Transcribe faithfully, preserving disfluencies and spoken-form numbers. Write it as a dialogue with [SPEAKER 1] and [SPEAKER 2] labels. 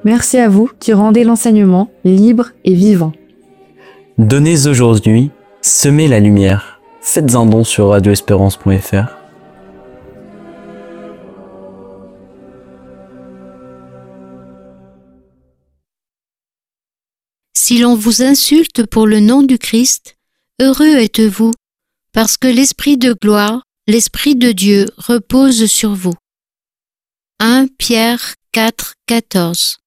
[SPEAKER 1] Merci à vous qui rendez l'enseignement libre et vivant.
[SPEAKER 2] Donnez aujourd'hui, semez la lumière. Faites un don sur radio espérance point f r.
[SPEAKER 3] Si l'on vous insulte pour le nom du Christ, heureux êtes-vous, parce que l'Esprit de gloire, l'Esprit de Dieu repose sur vous. un Pierre quatre, quatorze.